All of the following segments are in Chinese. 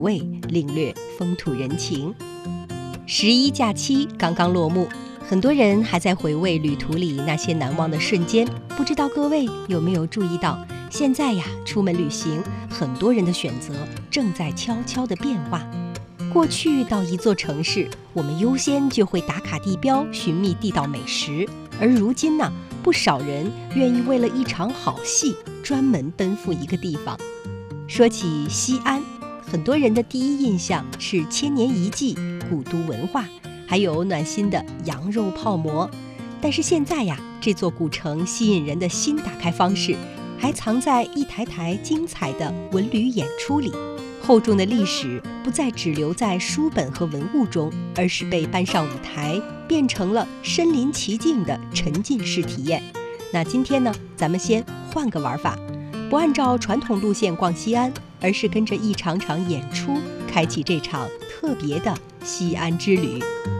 味，领略风土人情。11假期刚刚落幕，很多人还在回味旅途里那些难忘的瞬间。不知道各位有没有注意到，现在呀，出门旅行，很多人的选择正在悄悄地变化。过去到一座城市，我们优先就会打卡地标，寻觅地道美食，而如今呢，不少人愿意为了一场好戏，专门奔赴一个地方。说起西安，很多人的第一印象是千年遗迹、古都文化，还有暖心的羊肉泡馍。但是现在呀，这座古城吸引人的新打开方式，还藏在一台台精彩的文旅演出里。厚重的历史不再只留在书本和文物中，而是被搬上舞台，变成了身临其境的沉浸式体验。那今天呢，咱们先换个玩法，不按照传统路线逛西安，而是跟着一场场演出，开启这场特别的西安之旅。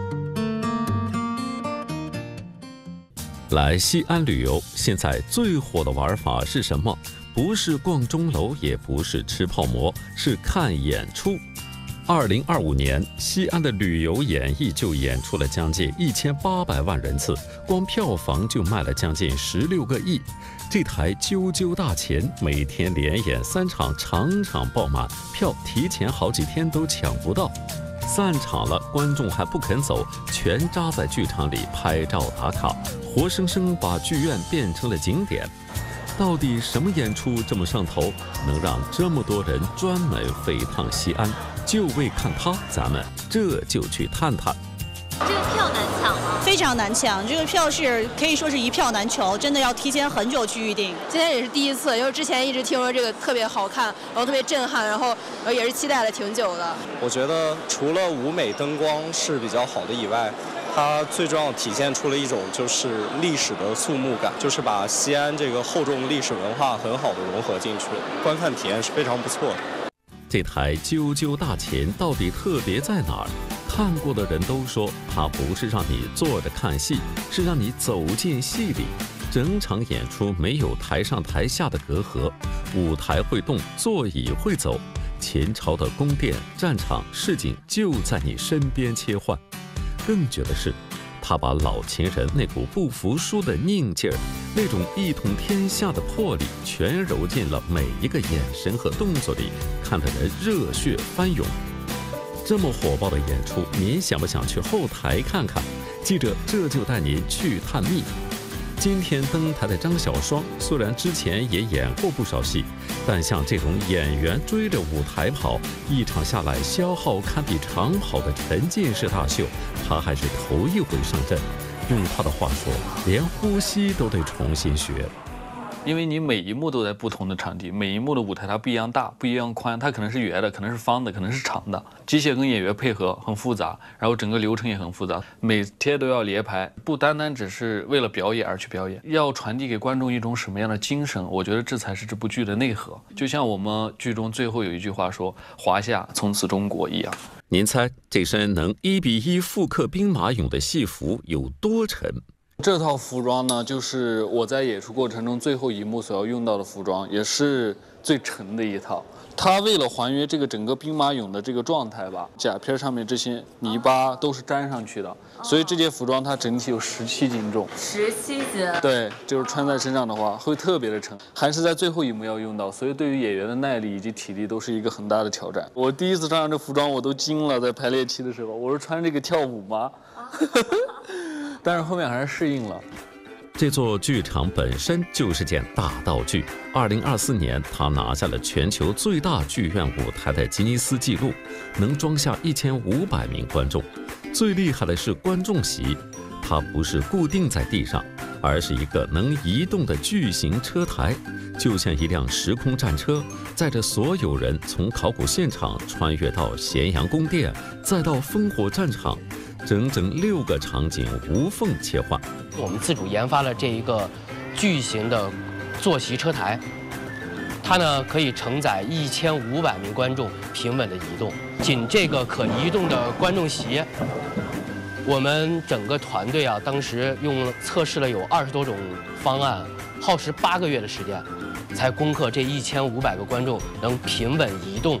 来西安旅游，现在最火的玩法是什么？不是逛钟楼，也不是吃泡馍，是看演出。2025年，西安的旅游演艺就演出了将近1800万人次，光票房就卖了将近16个亿。这台啾啾大琴每天连演3场，场场爆满，票提前好几天都抢不到。散场了，观众还不肯走，全扎在剧场里拍照打卡，活生生把剧院变成了景点。到底什么演出这么上头，能让这么多人专门飞趟西安，就为看它？咱们这就去探探。 这个票难抢吗？ 非常难抢，这个票是可以说是一票难求，真的要提前很久去预定。 今天也是第一次，因为之前一直听说这个特别好看，然后特别震撼，然后也是期待了挺久的。 我觉得除了舞美灯光是比较好的以外，它最重要体现出了一种就是历史的肃穆感，就是把西安这个厚重历史文化很好的融合进去，观看体验是非常不错的。 这台啾啾大琴到底特别在哪儿？看过的人都说，它不是让你坐着看戏，是让你走进戏里。整场演出没有台上台下的隔阂，舞台会动，座椅会走，秦朝的宫殿、战场、市井就在你身边切换。更绝的是，他把老秦人那股不服输的拧劲儿，那种一统天下的魄力，全揉进了每一个眼神和动作里，看得人热血翻涌。这么火爆的演出，您想不想去后台看看？记者这就带您去探秘。今天登台的张小双，虽然之前也演过不少戏，但像这种演员追着舞台跑，一场下来消耗堪比长跑的沉浸式大秀，他还是头一回上阵。用他的话说，连呼吸都得重新学。 因为你每一幕都在不同的场地，每一幕的舞台它不一样大，不一样宽，它可能是圆的，可能是方的，可能是长的。机械跟演员配合很复杂，然后整个流程也很复杂，每天都要连排，不单单只是为了表演而去表演，要传递给观众一种什么样的精神？我觉得这才是这部剧的内核。就像我们剧中最后有一句话说“华夏从此中国”一样。 您猜这身能1:1复刻兵马俑的戏服有多沉？ 这套服装呢，就是我在演出过程中最后一幕所要用到的服装，也是最沉的一套。它为了还原这个整个兵马俑的这个状态吧，甲片上面这些泥巴都是粘上去的，所以这件服装它整体有17斤重。 17斤？ 对，就是穿在身上的话会特别的沉，还是在最后一幕要用到，所以对于演员的耐力以及体力都是一个很大的挑战。我第一次穿上这服装我都惊了，在排练期的时候，我说穿这个跳舞吗？但是后面还是适应了。 这座剧场本身就是件大道具。2024年，它拿下了全球最大剧院舞台的吉尼斯纪录，能装下1500名观众。最厉害的是观众席，它不是固定在地上，而是一个能移动的巨型车台，就像一辆时空战车，载着所有人从考古现场穿越到咸阳宫殿，再到烽火战场。整整6个场景无缝切换。 我们自主研发了这一个巨型的坐席车台，它呢可以承载1500名观众平稳的移动。仅这个可移动的观众席，我们整个团队啊，当时测试了有20多种方案，耗时8个月的时间，才攻克这1500个观众能平稳移动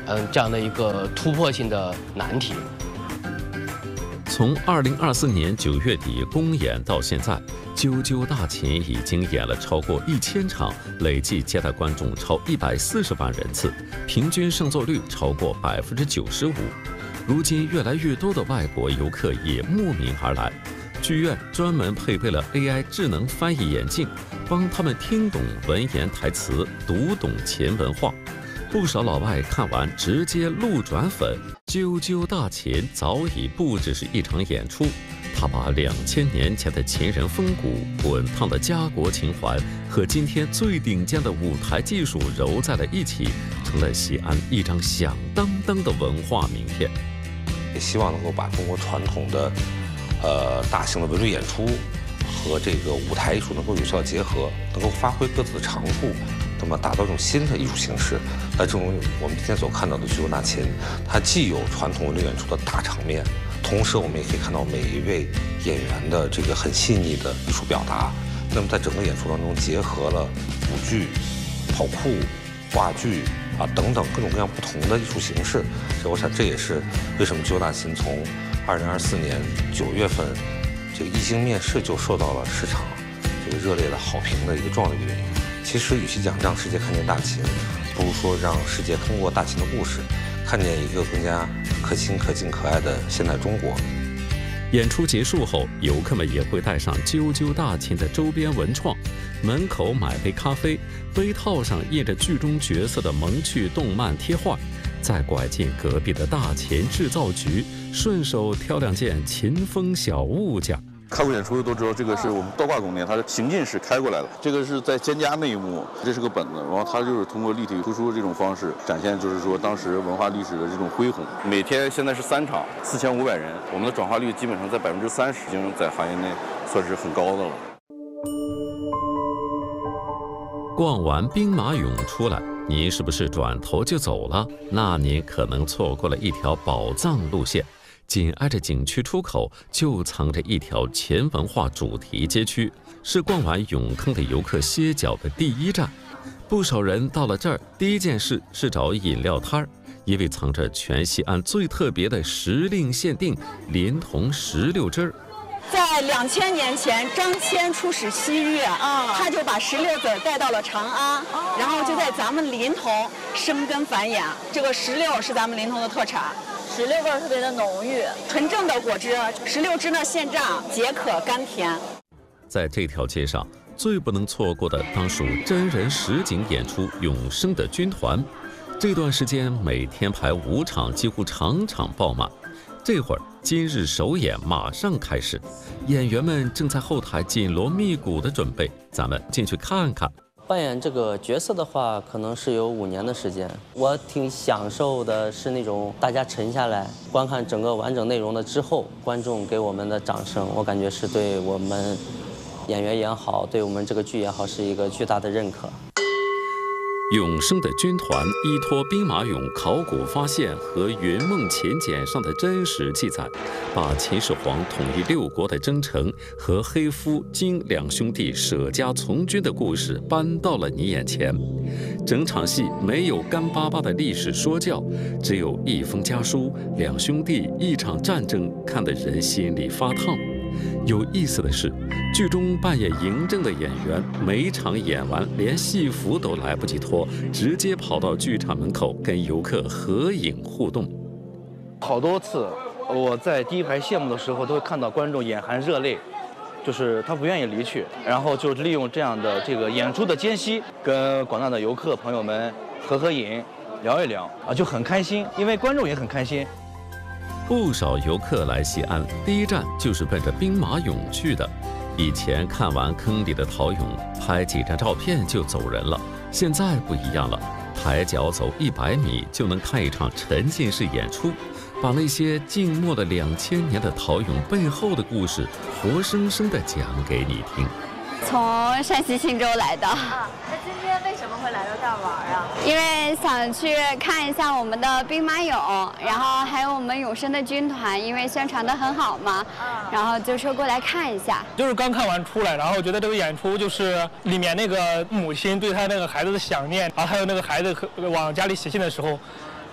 这样的一个突破性的难题。 从2024年9月底公演到现在，啾啾大秦已经演了超过1000场，累计接待观众超140万人次，平均上座率超过95%。如今，越来越多的外国游客也慕名而来。剧院专门配备了 AI 智能翻译眼镜，帮他们听懂文言台词，读懂秦文化。不少老外看完直接路转粉。啾啾大秦早已不只是一场演出，他把2000年前的秦人风骨、滚烫的家国情怀和今天最顶尖的舞台技术揉在了一起，成了西安一张响当当的文化名片。 也希望能够把中国传统的大型的文旅演出和这个舞台艺术能够有效结合，能够发挥各自的长处，那么打造一种新的艺术形式。那正如我们今天所看到的啾啾大秦，它既有传统文旅演出的大场面，同时我们也可以看到每一位演员的这个很细腻的艺术表达。那么在整个演出当中结合了舞剧、跑酷、话剧等等各种各样不同的艺术形式。所以我想这也是为什么啾啾大秦从2024年9月份这个一经面世就受到了市场这个热烈的好评的一个重要的原因。其实与其讲让世界看见大秦，不如说让世界通过大秦的故事，看见一个更加可亲、可敬、可爱的现代中国。 演出结束后，游客们也会带上啾啾大秦的周边文创，门口买杯咖啡，杯套上印着剧中角色的萌趣动漫贴画，再拐进隔壁的大秦制造局，顺手挑2件秦风小物件。 看过演出的都知道，这个是我们倒挂宫殿，它是行进式开过来的。这个是在蒹葭那一幕，这是个本子，然后它就是通过立体突出这种方式展现，就是说当时文化历史的这种恢宏。每天现在是3场，4500人，我们的转化率基本上在30%，已经在行业内算是很高的了。 逛完兵马俑出来，您是不是转头就走了？那您可能错过了一条宝藏路线。紧挨着景区出口就藏着一条秦文化主题街区，是逛完俑坑的游客歇脚的第一站。不少人到了这儿，第一件事是找饮料摊儿，因为藏着全西安最特别的时令限定临潼16汁儿。 在2000年前，张骞出使西域他就把16子带到了长安，然后就在咱们临潼生根繁衍。这个16是咱们临潼的特产。 16味儿特别的浓郁， 纯正的果汁，16汁呢现榨，解渴甘甜。 在这条街上，最不能错过的当属真人实景演出《永生的军团》。这段时间每天排5场，几乎场场爆满。这会儿今日首演马上开始，演员们正在后台紧锣密鼓的准备，咱们进去看看。 扮演这个角色的话，可能是有5年的时间。我挺享受的是那种大家沉下来观看整个完整内容的之后，观众给我们的掌声，我感觉是对我们演员也好，对我们这个剧也好，是一个巨大的认可。 永生的军团依托兵马俑考古发现和云梦秦简上的真实记载，把秦始皇统一6国的征程和黑夫、金2兄弟舍家从军的故事搬到了你眼前。整场戏没有干巴巴的历史说教，只有一封家书、2兄弟、一场战争，看得人心里发烫。有意思的是，剧中扮演嬴政的演员每场演完连戏服都来不及脱，直接跑到剧场门口跟游客合影互动。 好多次我在第一排谢幕的时候都会看到观众眼含热泪，就是他不愿意离去，然后就利用这样的这个演出的间隙跟广大的游客朋友们合影聊一聊就很开心，因为观众也很开心。 不少游客来西安，第一站就是奔着兵马俑去的。以前看完坑里的陶俑，拍几张照片就走人了，现在不一样了，抬脚走100米就能看一场沉浸式演出，把那些静默了2000年的陶俑背后的故事，活生生地讲给你听。 从山西忻州来的。 那今天为什么会来到这儿玩啊？ 因为想去看一下我们的兵马俑，然后还有我们永生的军团，因为宣传的很好嘛，然后就说过来看一下。 就是刚看完出来，然后觉得这个演出就是里面那个母亲对她那个孩子的想念，然后还有那个孩子往家里写信的时候，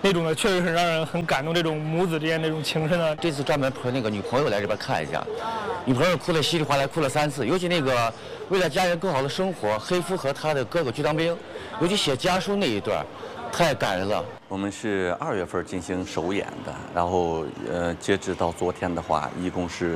那种的确实很让人很感动，这种母子之间那种情深的。 这次专门陪那个女朋友来这边看一下，女朋友哭得稀里哗啦，哭了3次。尤其那个为了家人更好的生活，黑夫和他的哥哥去当兵，尤其写家书那一段，太感人了。 我们是2月份进行首演的，然后截止到昨天的话，一共是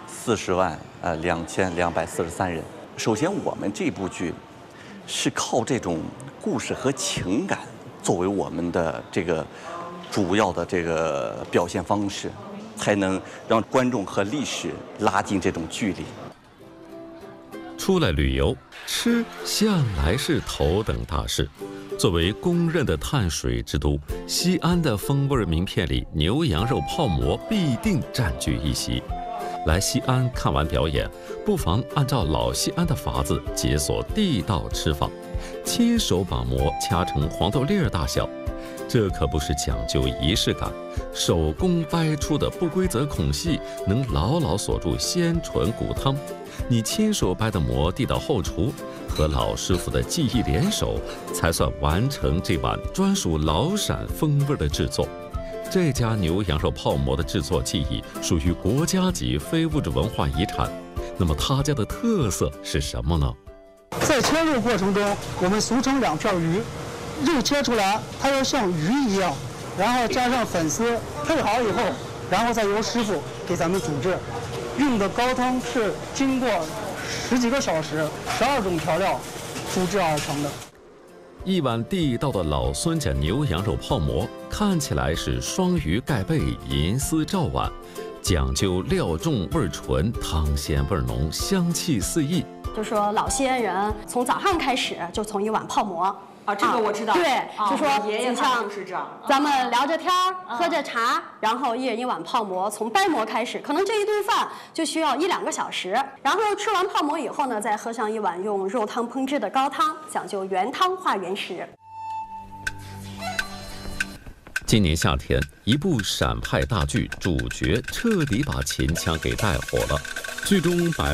402243人。首先，我们这部剧是靠这种故事和情感作为我们的这个主要的这个表现方式，才能让观众和历史拉近这种距离。 出来旅游，吃向来是头等大事。作为公认的碳水之都，西安的风味名片里，牛羊肉泡馍必定占据一席。来西安看完表演，不妨按照老西安的法子解锁地道吃法，亲手把馍掐成黄豆粒儿大小。这可不是讲究仪式感，手工掰出的不规则孔隙能牢牢锁住鲜醇骨汤。你亲手掰的馍递到后厨，和老师傅的技艺联手，才算完成这碗专属老陕风味的制作。这家牛羊肉泡馍的制作技艺属于国家级非物质文化遗产。那么他家的特色是什么呢？ 在切肉过程中，我们俗称2片鱼，肉切出来它要像鱼一样，然后加上粉丝配好以后，然后再由师傅给咱们煮制。用的高汤是经过10几个小时，12种调料煮制而成的。 一碗地道的老孙家牛羊肉泡馍，看起来是双鱼盖被，银丝罩碗，讲究料重味纯，汤鲜味浓，香气四溢。 就说老西安人从早上开始就从一碗泡馍。 这个我知道。 对，就说爷爷他就是这样。 咱们聊着天儿，喝着茶，然后一人一碗泡馍，从掰馍开始，可能这一顿饭就需要1、2个小时。然后吃完泡馍以后呢，再喝上一碗用肉汤烹制的高汤，讲究原汤化原食。 今年夏天，一部陕派大剧主角彻底把秦腔给带火了。剧中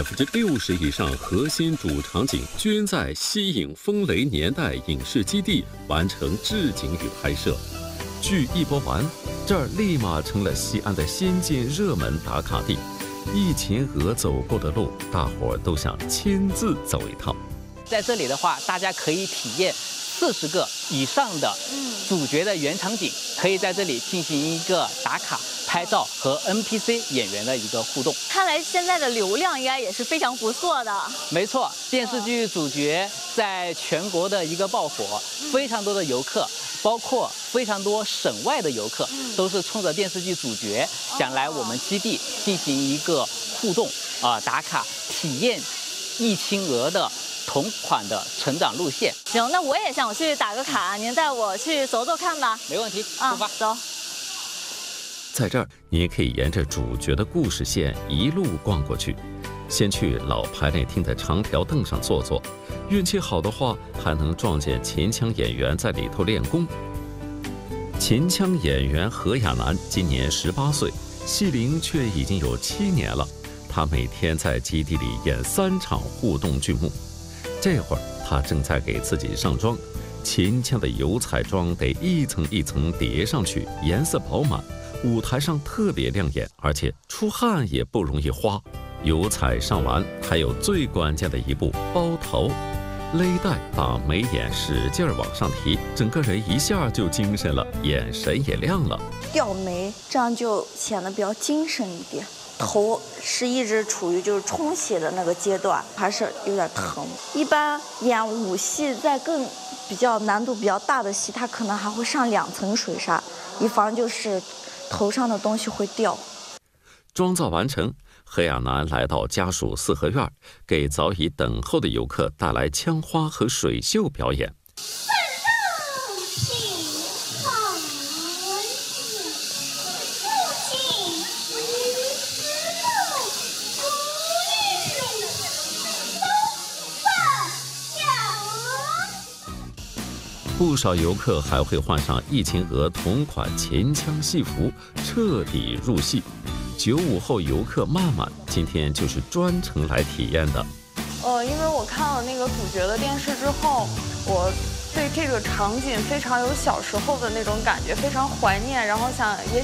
60%以上核心主场景均在西影风雷年代影视基地完成置景与拍摄。剧一播完，这儿立马成了西安的先进热门打卡地。疫情鹅走过的路，大伙儿都想亲自走一趟。 在这里的话，大家可以体验40个以上的主角的原场景，可以在这里进行一个打卡、拍照和 NPC 演员的一个互动。 看来现在的流量应该也是非常不错的。 没错，电视剧主角在全国的一个爆火，非常多的游客，包括非常多省外的游客，都是冲着电视剧主角想来我们基地进行一个互动打卡，体验易亲鹅的同款的成长路线。 行，那我也想去打个卡，您带我去走走看吧。 没问题，出发， 走。 在这儿，你也可以沿着主角的故事线一路逛过去，先去老排练厅的长条凳上坐坐，运气好的话，还能撞见秦腔演员在里头练功。秦腔演员何亚楠今年18岁，戏龄却已经有7年了。他每天在基地里演3场互动剧目。这会儿他正在给自己上妆，秦腔的油彩妆得一层一层叠上去，颜色饱满，舞台上特别亮眼，而且出汗也不容易花。油彩上完，还有最关键的一步包头，勒带把眉眼使劲往上提，整个人一下就精神了，眼神也亮了。 吊眉，这样就显得比较精神一点。头是一直处于就是充血的那个阶段，还是有点疼。一般演武戏在更比较难度比较大的戏，他可能还会上2层水纱，以防就是头上的东西会掉。 妆造完成，何亚楠来到家属4合院，给早已等候的游客带来枪花和水袖表演。不少游客还会换上易秦鹅同款秦腔戏服，彻底入戏。95后游客曼曼今天就是专程来体验的。 因为我看了那个主角的电视之后，我对这个场景非常有小时候的那种感觉，非常怀念，然后也